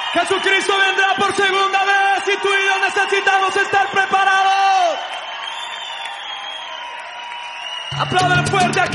Jesucristo vendrá por segunda vez y tú y yo necesitamos estar preparados. Aplauden fuerte a